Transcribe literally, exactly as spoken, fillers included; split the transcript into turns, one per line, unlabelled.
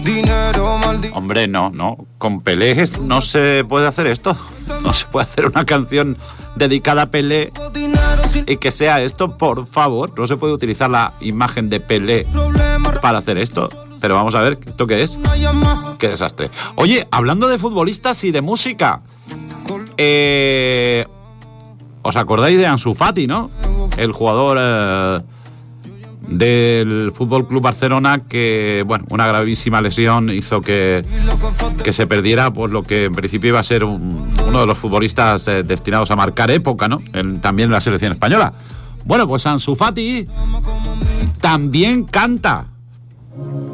Hombre, no, no. Con Pelé no se puede hacer esto. No se puede hacer una canción dedicada a Pelé y que sea esto, por favor. No se puede utilizar la imagen de Pelé para hacer esto. Pero vamos a ver, ¿esto qué es? Qué desastre. Oye, hablando de futbolistas y de música, eh, ¿os acordáis de Ansu Fati, no? El jugador eh, del F C Barcelona que, bueno, una gravísima lesión hizo que, que se perdiera por lo que en principio iba a ser un, uno de los futbolistas eh, destinados a marcar época, ¿no? En, también en la selección española. Bueno, pues Ansu Fati también canta.